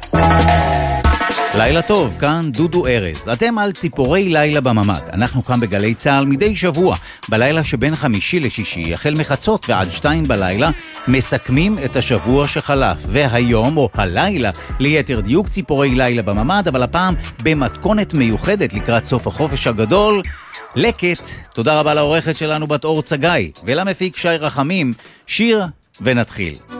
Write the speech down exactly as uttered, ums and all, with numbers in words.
לילה טוב, כאן דודו ארז. אתם על ציפורי לילה בממד. אנחנו כאן בגלי צהל מדי שבוע, בלילה שבין חמישי לשישי, החל מחצות ועד שתיים בלילה, מסכמים את השבוע שחלף. והיום, או הלילה, ליתר דיוק ציפורי לילה בממד, אבל הפעם במתכונת מיוחדת לקראת סוף החופש הגדול. לקט, תודה רבה לעורכת שלנו בת אור צגאי, ולמפיק שי רחמים, שיר ונתחיל.